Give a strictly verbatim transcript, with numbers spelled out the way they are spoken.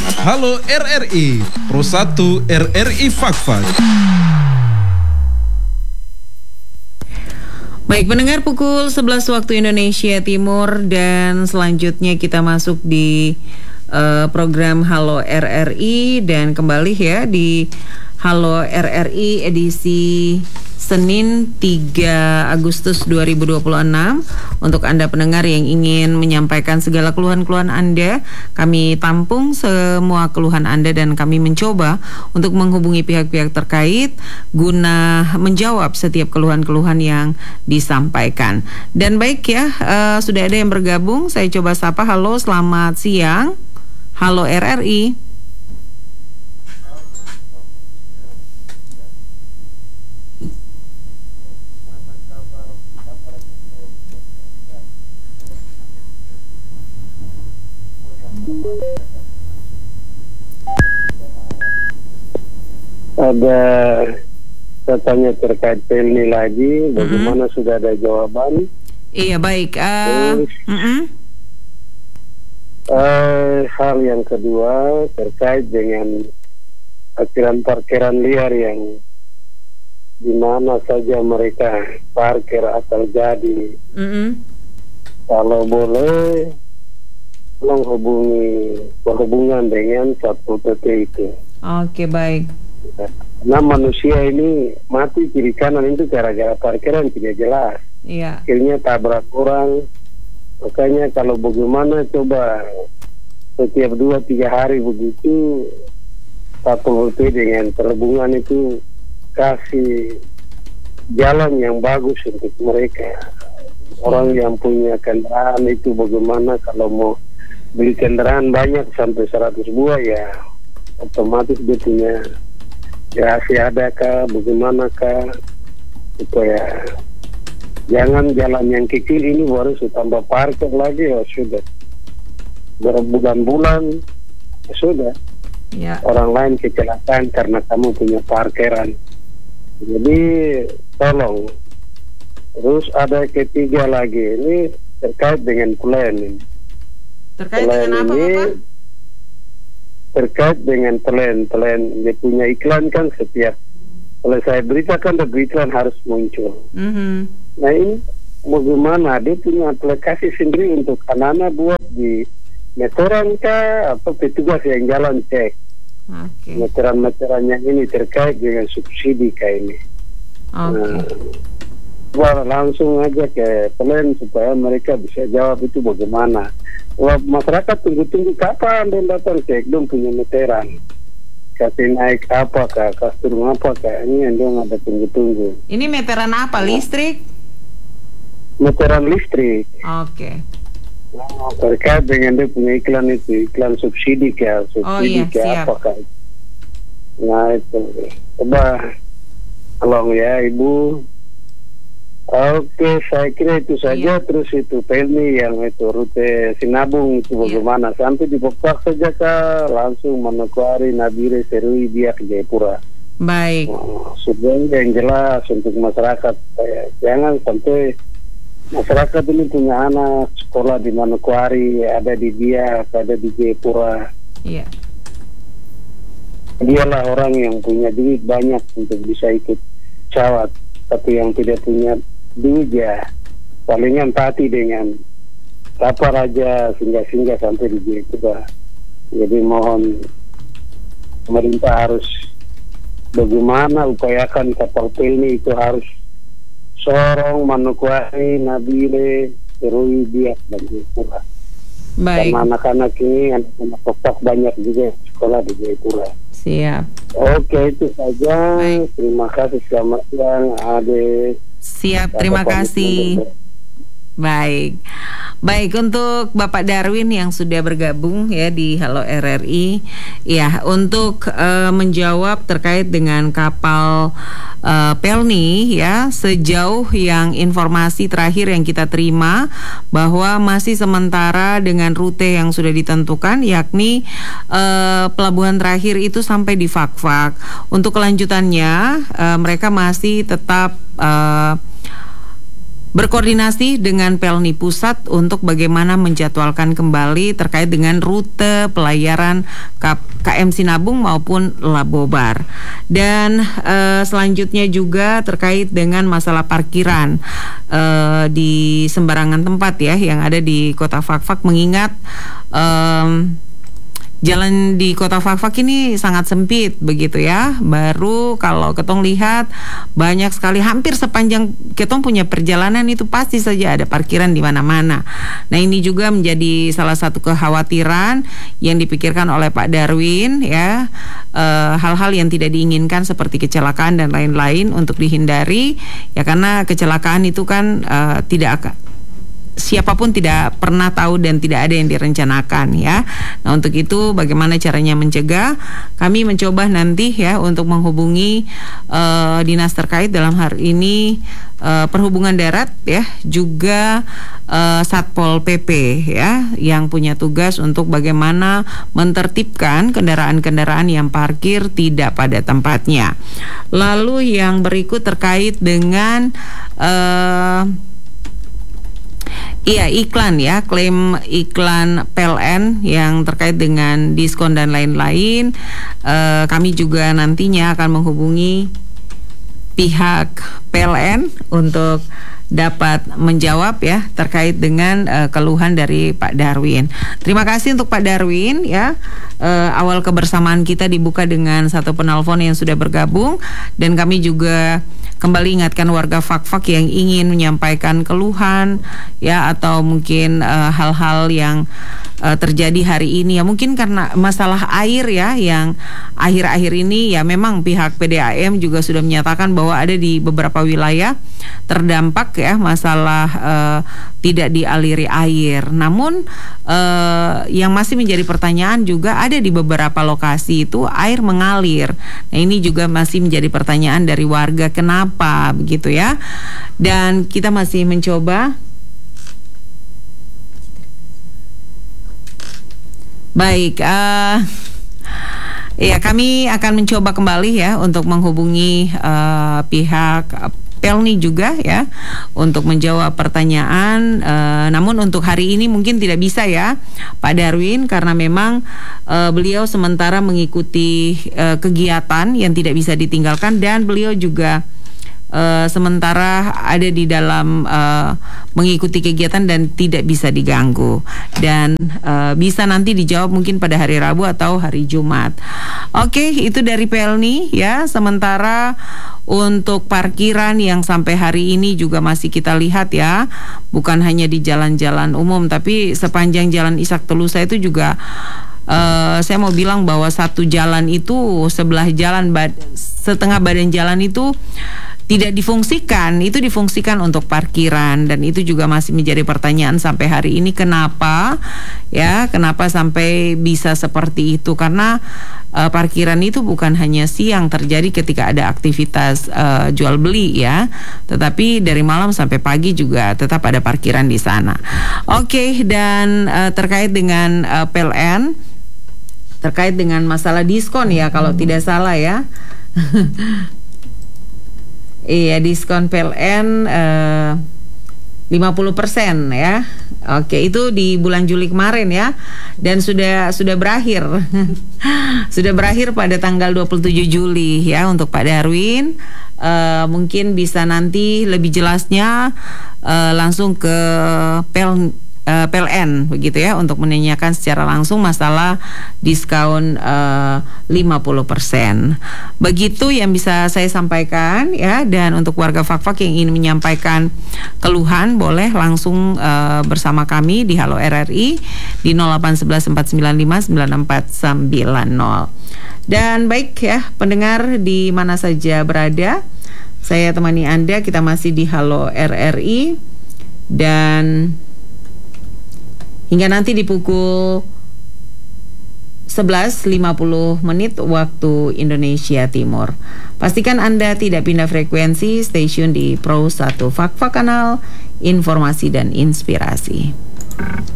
Halo R R I, Pro satu R R I Fakfak. Baik, pendengar, pukul sebelas waktu Indonesia Timur, dan selanjutnya kita masuk di uh, program Halo R R I, dan kembali ya di Halo R R I edisi Senin tiga Agustus dua ribu dua puluh enam. Untuk Anda pendengar yang ingin menyampaikan segala keluhan-keluhan Anda, kami tampung semua keluhan Anda dan kami mencoba untuk menghubungi pihak-pihak terkait guna menjawab setiap keluhan-keluhan yang disampaikan. Dan baik ya, uh, sudah ada yang bergabung. Saya coba sapa. Halo, selamat siang. Halo R R I. Ada katanya terkait Pelni lagi, bagaimana mm-hmm. sudah ada jawaban? Iya, baik. Uh, Terus, mm-hmm. uh, hal yang kedua terkait dengan parkiran-parkiran liar yang di mana saja mereka parkir asal jadi. Mm-hmm. Kalau boleh, tolong hubungi perhubungan dengan Satpol P P itu. Oke, baik. Nah, manusia ini mati kiri kanan itu gara-gara parkiran tidak jelas. Iya. Akhirnya tabrak orang. Makanya kalau bagaimana coba setiap dua tiga hari begitu Satpol P P dengan perhubungan itu kasih jalan yang bagus untuk mereka. Orang yang punya kendaraan itu bagaimana kalau mau beli kendaraan banyak sampai seratus buah ya otomatis dia punya garasi adakah, bagaimanakah, supaya jangan jalan yang kecil ini baru tambah parkir lagi, ya sudah berbulan-bulan ya sudah ya. Orang lain kecelakaan karena kamu punya parkiran. Jadi tolong. Terus ada ketiga lagi, ini terkait dengan plan ini. Terkait plan dengan apa, ini, Bapak? Terkait dengan plan, plan dia punya iklan kan setiap kalau saya beritakan ada iklan harus muncul. Mm-hmm. Nah ini bagaimana dia punya aplikasi sendiri untuk anak-anak buat di meteran kah apa petugas yang jalan cek. Okay. Meteran-meteran yang ini terkait dengan subsidi kah ini. Okay. Nah, langsung aja ke plan supaya mereka bisa jawab itu bagaimana. Wah, masyarakat tunggu-tunggu kapan dia datang cek dong punya meteran. Kasih naik apa kah, kastur apa kah, ini yang dia ada tunggu-tunggu. Ini meteran apa? Listrik? Meteran listrik. Oke. Okay. Nah, terkait dengan dia punya iklan itu, iklan subsidi kah, subsidi oh, iya, kah apa kah. Nah itu, coba tolong ya Ibu. Oke, saya kira itu saja. Iya. Terus itu Pelni yang itu rute Sinabung itu bagaimana? Iya. Sampai di Bokpak saja kah? Langsung Manokwari, Nabire, Serui, Biak, Jayapura. Baik. Oh, sudah yang jelas untuk masyarakat. Eh, jangan sampai masyarakat ini punya anak sekolah di Manokwari, ada di Biak, ada di Jayapura. Iya. Dialah orang yang punya duit banyak untuk bisa ikut cawat, tapi yang tidak punya duit ya palingan empati dengan lapar aja singgah-singgah sampai di Jayapura. Jadi mohon pemerintah harus bagaimana upayakan kapal Pelni itu harus Sorong, Manokwari, Nabire, Serui, Biak, dan Jayapura. Baik. Karena anak-anak ini anak-anak Bokpak banyak juga sekolah di Jayapura. Siap. Oke, itu saja. Baik. Terima kasih, selamat siang Ade. Siap, terima kasih. Baik. Baik, untuk Bapak Darwin yang sudah bergabung ya di Halo R R I, ya untuk uh, menjawab terkait dengan kapal uh, Pelni ya, sejauh yang informasi terakhir yang kita terima bahwa masih sementara dengan rute yang sudah ditentukan, yakni uh, pelabuhan terakhir itu sampai di Fakfak. Untuk kelanjutannya uh, mereka masih tetap uh, berkoordinasi dengan Pelni Pusat untuk bagaimana menjadwalkan kembali terkait dengan rute pelayaran K M Sinabung maupun Labobar. Dan uh, selanjutnya juga terkait dengan masalah parkiran uh, di sembarangan tempat ya yang ada di Kota Fakfak, mengingat um, jalan di Kota Fakfak ini sangat sempit begitu ya. Baru kalau ketong lihat banyak sekali, hampir sepanjang ketong punya perjalanan itu pasti saja ada parkiran di mana-mana. Nah, ini juga menjadi salah satu kekhawatiran yang dipikirkan oleh Pak Darwin ya, e, hal-hal yang tidak diinginkan seperti kecelakaan dan lain-lain untuk dihindari ya, karena kecelakaan itu kan e, tidak akan, siapapun tidak pernah tahu dan tidak ada yang direncanakan ya. Nah, untuk itu bagaimana caranya mencegah? Kami mencoba nanti ya untuk menghubungi uh, dinas terkait, dalam hari ini uh, Perhubungan Darat ya, juga uh, Satpol P P ya, yang punya tugas untuk bagaimana mentertibkan kendaraan-kendaraan yang parkir tidak pada tempatnya. Lalu yang berikut terkait dengan uh, Iya, iklan ya, klaim iklan P L N yang terkait dengan diskon dan lain-lain. E, kami juga nantinya akan menghubungi pihak P L N untuk dapat menjawab ya terkait dengan uh, keluhan dari Pak Darwin. Terima kasih untuk Pak Darwin ya. Uh, awal kebersamaan kita dibuka dengan satu penelpon yang sudah bergabung, dan kami juga kembali ingatkan warga Fakfak yang ingin menyampaikan keluhan ya, atau mungkin uh, hal-hal yang uh, terjadi hari ini ya, mungkin karena masalah air ya, yang akhir-akhir ini ya memang pihak P D A M juga sudah menyatakan bahwa ada di beberapa wilayah terdampak ya masalah uh, tidak dialiri air. Namun uh, yang masih menjadi pertanyaan juga ada di beberapa lokasi itu air mengalir. Nah, ini juga masih menjadi pertanyaan dari warga, kenapa begitu ya. Dan kita masih mencoba. Baik, uh, ya kami akan mencoba kembali ya untuk menghubungi uh, pihak Pelni juga ya untuk menjawab pertanyaan. Uh, namun untuk hari ini mungkin tidak bisa ya Pak Darwin, karena memang uh, beliau sementara mengikuti uh, kegiatan yang tidak bisa ditinggalkan, dan beliau juga Uh, sementara ada di dalam uh, mengikuti kegiatan dan tidak bisa diganggu, dan uh, bisa nanti dijawab mungkin pada hari Rabu atau hari Jumat. Oke, itu dari Pelni ya. Sementara untuk parkiran yang sampai hari ini juga masih kita lihat ya, bukan hanya di jalan-jalan umum, tapi sepanjang Jalan Ishak Telusa itu juga Uh, saya mau bilang bahwa satu jalan itu, sebelah jalan bad, setengah badan jalan itu tidak difungsikan, itu difungsikan untuk parkiran, dan itu juga masih menjadi pertanyaan sampai hari ini, kenapa ya, kenapa sampai bisa seperti itu? Karena uh, parkiran itu bukan hanya siang terjadi ketika ada aktivitas uh, jual beli ya, tetapi dari malam sampai pagi juga tetap ada parkiran di sana. Oke, dan uh, terkait dengan uh, P L N, terkait dengan masalah diskon ya, kalau hmm. tidak salah ya. Iya, diskon P L N uh, lima puluh persen ya. Oke, itu di bulan Juli kemarin ya, dan sudah sudah berakhir. Sudah berakhir pada tanggal dua puluh tujuh Juli ya untuk Pak Darwin. Uh, mungkin bisa nanti lebih jelasnya uh, langsung ke P L N Uh, P L N begitu ya, untuk menanyakan secara langsung masalah diskon uh, lima puluh persen. Begitu yang bisa saya sampaikan ya. Dan untuk warga Fakfak yang ingin menyampaikan keluhan, boleh langsung uh, bersama kami di Halo R R I di nol delapan satu satu empat sembilan lima sembilan empat sembilan nol. Dan baik ya pendengar di mana saja berada, saya temani Anda, kita masih di Halo R R I, dan hingga nanti di pukul sebelas lima puluh menit waktu Indonesia Timur. Pastikan Anda tidak pindah frekuensi, stasiun di Pro satu Fakfak, kanal informasi dan inspirasi.